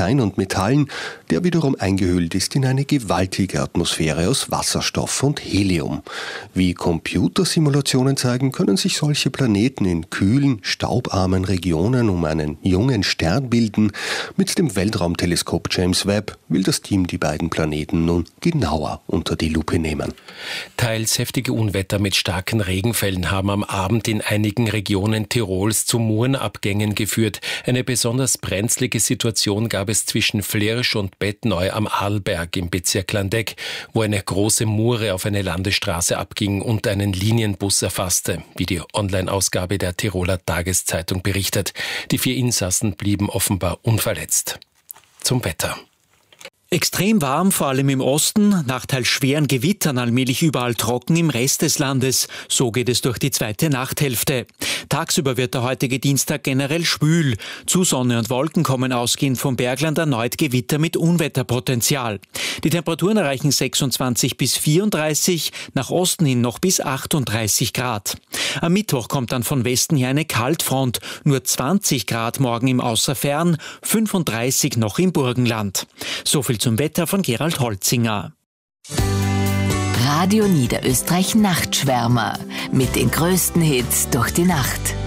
Gestein und Metallen, der wiederum eingehüllt ist in eine gewaltige Atmosphäre aus Wasserstoff und Helium. Wie Computersimulationen zeigen, können sich solche Planeten in kühlen, staubarmen Regionen um einen jungen Stern bilden. Mit dem Weltraumteleskop James Webb will das Team die beiden Planeten nun genauer unter die Lupe nehmen. Teils heftige Unwetter mit starken Regenfällen haben am Abend in einigen Regionen Tirols zu Murenabgängen geführt. Eine besonders brenzlige Situation gab es zwischen Flirsch und Bettneu am Arlberg im Bezirk Landeck, wo eine große Mure auf eine Landesstraße abging und einen Linienbus erfasste, wie die Online-Ausgabe der Tiroler Tageszeitung berichtet. Die 4 Insassen blieben offenbar unverletzt. Zum Wetter. Extrem warm, vor allem im Osten, nach teils schweren Gewittern allmählich überall trocken im Rest des Landes. So geht es durch die zweite Nachthälfte. Tagsüber wird der heutige Dienstag generell schwül. Zu Sonne und Wolken kommen ausgehend vom Bergland erneut Gewitter mit Unwetterpotenzial. Die Temperaturen erreichen 26 bis 34, nach Osten hin noch bis 38 Grad. Am Mittwoch kommt dann von Westen her eine Kaltfront. Nur 20 Grad morgen im Außerfern, 35 noch im Burgenland. So viel zum Wetter von Gerald Holzinger. Radio Niederösterreich Nachtschwärmer mit den größten Hits durch die Nacht.